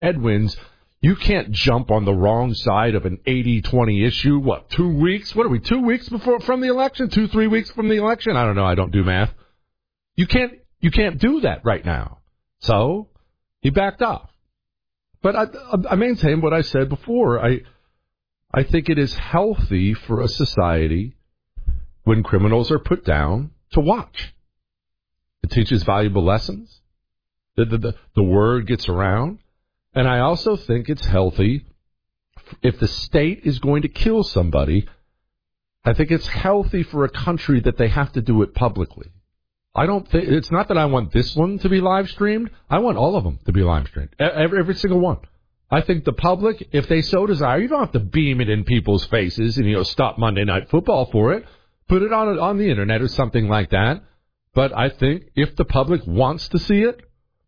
headwinds. You can't jump on the wrong side of an 80-20 issue. What, 2 weeks? What are we, 2 weeks from the election? 3 weeks from the election? I don't know. I don't do math. You can't do that right now. So he backed off. But I maintain what I said before. I think it is healthy for a society when criminals are put down to watch. It teaches valuable lessons. The word gets around. And I also think it's healthy if the state is going to kill somebody. I think it's healthy for a country that they have to do it publicly. I don't think it's not that I want this one to be live streamed. I want all of them to be live streamed. Every single one. I think the public, if they so desire, you don't have to beam it in people's faces and, stop Monday Night Football for it. Put it on the internet or something like that. But I think if the public wants to see it,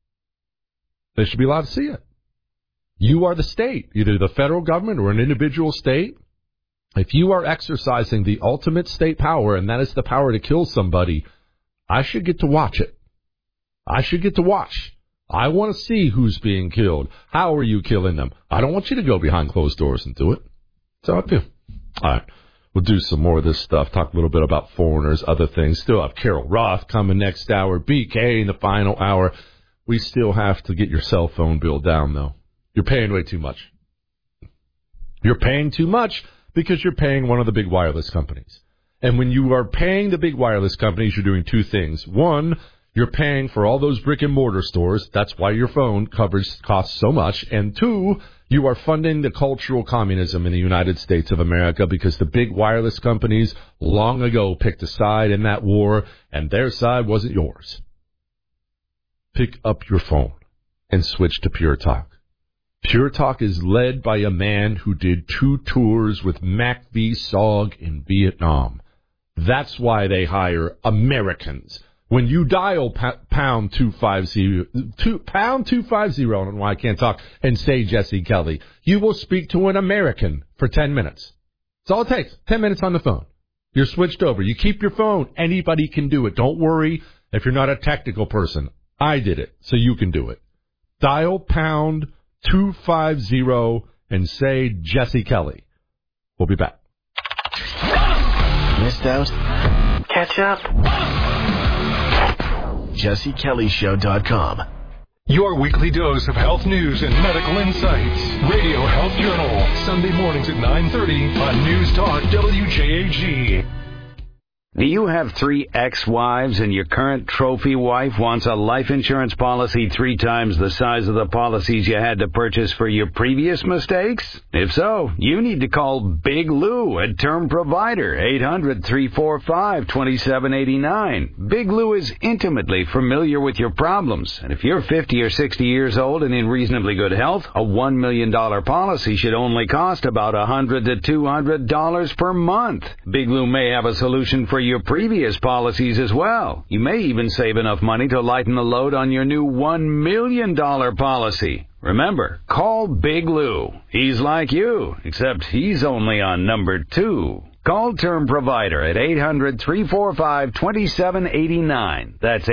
they should be allowed to see it. You are the state, either the federal government or an individual state. If you are exercising the ultimate state power, and that is the power to kill somebody, I should get to watch it. I should get to watch. I want to see who's being killed. How are you killing them? I don't want you to go behind closed doors and do it. So I do. All right. We'll do some more of this stuff. Talk a little bit about foreigners, other things. Still have Carol Roth coming next hour. BK in the final hour. We still have to get your cell phone bill down, though. You're paying way too much. You're paying too much because you're paying one of the big wireless companies. And when you are paying the big wireless companies, you're doing two things. One, you're paying for all those brick-and-mortar stores. That's why your phone coverage costs so much. And two, you are funding the cultural communism in the United States of America because the big wireless companies long ago picked a side in that war, and their side wasn't yours. Pick up your phone and switch to Pure Talk. Pure Talk is led by a man who did 2 tours with Mac V. Sog in Vietnam. That's why they hire Americans. When you dial pound 250, pound 250, I don't know why I can't talk, and say Jesse Kelly, you will speak to an American for 10 minutes. That's all it takes, 10 minutes on the phone. You're switched over. You keep your phone. Anybody can do it. Don't worry if you're not a technical person. I did it, so you can do it. Dial pound 250 and say Jesse Kelly. We'll be back. Missed out? Catch up. JesseKellyShow.com. Your weekly dose of health news and medical insights. Radio Health Journal, Sunday mornings at 9:30 on News Talk WJAG. Do you have 3 ex-wives and your current trophy wife wants a life insurance policy 3 times the size of the policies you had to purchase for your previous mistakes? If so, you need to call Big Lou at Term Provider, 800-345-2789. Big Lou is intimately familiar with your problems, and if you're 50 or 60 years old and in reasonably good health, a $1 million policy should only cost about $100 to $200 per month. Big Lou may have a solution for your previous policies as well. You may even save enough money to lighten the load on your new $1 million policy. Remember, call Big Lou. He's like you, except he's only on number 2. Call Term Provider at 800-345-2789. That's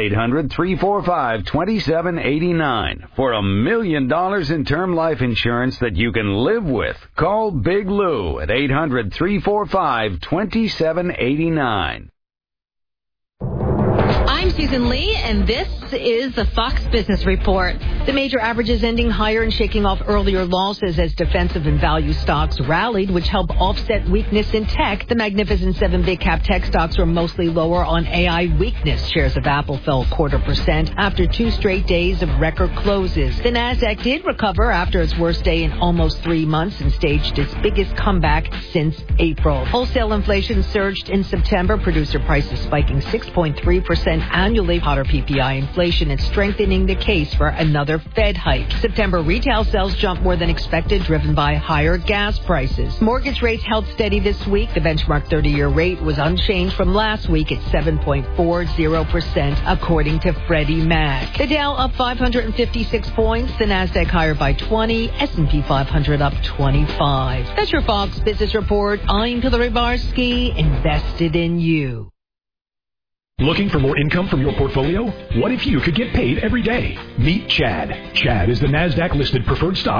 800-345-2789 for $1 million in term life insurance that you can live with. Call Big Lou at 800-345-2789. I'm Susan Lee, and this is the Fox Business Report. The major averages ending higher and shaking off earlier losses as defensive and value stocks rallied, which helped offset weakness in tech. The Magnificent 7 big-cap tech stocks were mostly lower on AI weakness. Shares of Apple fell 0.25% after 2 straight days of record closes. The Nasdaq did recover after its worst day in almost 3 months and staged its biggest comeback since April. Wholesale inflation surged in September, producer prices spiking 6.3% annually. Hotter PPI inflation is strengthening the case for another Fed hike. September retail sales jumped more than expected, driven by higher gas prices. Mortgage rates held steady this week. The benchmark 30-year rate was unchanged from last week at 7.40%, according to Freddie Mac. The Dow up 556 points. The Nasdaq higher by 20. S&P 500 up 25. That's your Fox Business Report. I'm Hillary Barsky, invested in you. Looking for more income from your portfolio? What if you could get paid every day? Meet Chad. Chad is the NASDAQ-listed preferred stock